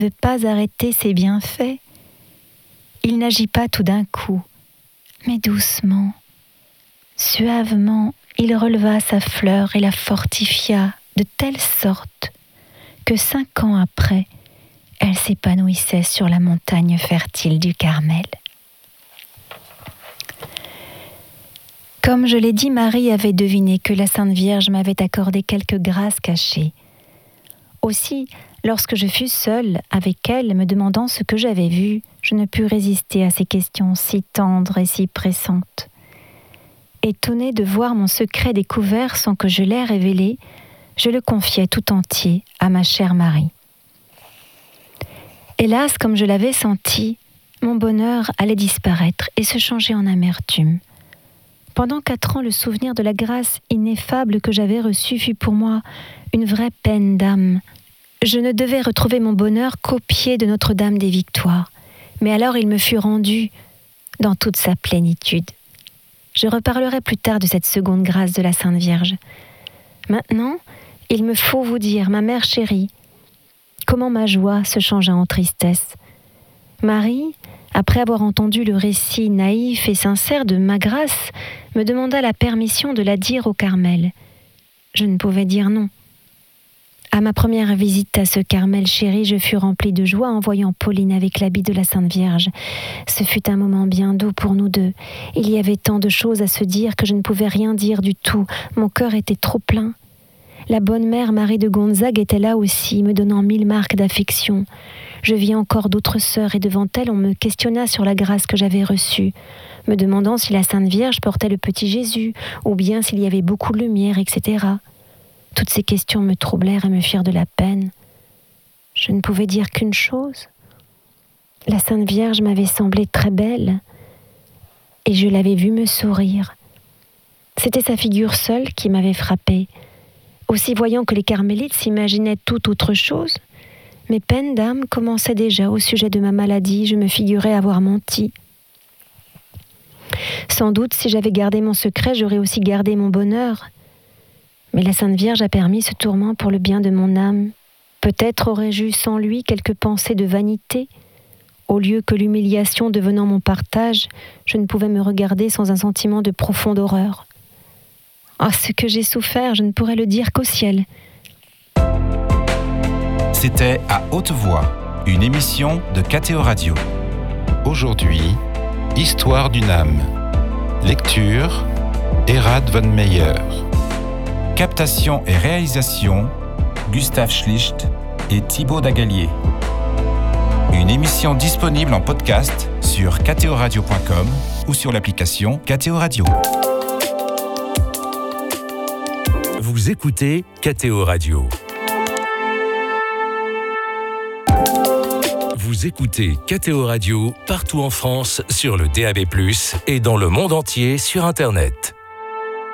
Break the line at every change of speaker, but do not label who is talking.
ne veut pas arrêter ses bienfaits. Il n'agit pas tout d'un coup, mais doucement, suavement, il releva sa fleur et la fortifia de telle sorte que 5 ans après, elle s'épanouissait sur la montagne fertile du Carmel. Comme je l'ai dit, Marie avait deviné que la Sainte Vierge m'avait accordé quelques grâces cachées. Aussi, lorsque je fus seule avec elle, me demandant ce que j'avais vu, je ne pus résister à ces questions si tendres et si pressantes. Étonnée de voir mon secret découvert sans que je l'aie révélé, je le confiai tout entier à ma chère Marie. Hélas, comme je l'avais senti, mon bonheur allait disparaître et se changer en amertume. Pendant 4 ans, le souvenir de la grâce ineffable que j'avais reçue fut pour moi une vraie peine d'âme. Je ne devais retrouver mon bonheur qu'au pied de Notre-Dame des Victoires, mais alors il me fut rendu dans toute sa plénitude. Je reparlerai plus tard de cette seconde grâce de la Sainte Vierge. Maintenant, il me faut vous dire, ma mère chérie, comment ma joie se changea en tristesse. Marie, après avoir entendu le récit naïf et sincère de ma grâce, me demanda la permission de la dire au Carmel. Je ne pouvais dire non. À ma première visite à ce Carmel chéri, je fus remplie de joie en voyant Pauline avec l'habit de la Sainte Vierge. Ce fut un moment bien doux pour nous deux. Il y avait tant de choses à se dire que je ne pouvais rien dire du tout. Mon cœur était trop plein. La bonne mère Marie de Gonzague était là aussi, me donnant 1000 marques d'affection. Je vis encore d'autres sœurs et devant elles, on me questionna sur la grâce que j'avais reçue, me demandant si la Sainte Vierge portait le petit Jésus, ou bien s'il y avait beaucoup de lumière, etc. Toutes ces questions me troublèrent et me firent de la peine. Je ne pouvais dire qu'une chose. La Sainte Vierge m'avait semblé très belle, et je l'avais vue me sourire. C'était sa figure seule qui m'avait frappée. Aussi voyant que les carmélites s'imaginaient tout autre chose, mes peines d'âme commençaient déjà au sujet de ma maladie, je me figurais avoir menti. Sans doute, si j'avais gardé mon secret, j'aurais aussi gardé mon bonheur. Mais la Sainte Vierge a permis ce tourment pour le bien de mon âme. Peut-être aurais-je eu sans lui quelques pensées de vanité. Au lieu que l'humiliation devenant mon partage, je ne pouvais me regarder sans un sentiment de profonde horreur. Ah, ce que j'ai souffert, je ne pourrais le dire qu'au ciel.
C'était À Haute Voix, une émission de KTO Radio. Aujourd'hui, Histoire d'une âme. Lecture, Erhard von Meyer. Captation et réalisation, Gustave Schlicht et Thibaut Dagalier. Une émission disponible en podcast sur ktoradio.com ou sur l'application KTO Radio.
Vous écoutez KTO Radio. Vous écoutez KTO Radio partout en France sur le DAB+, et dans le monde entier sur Internet.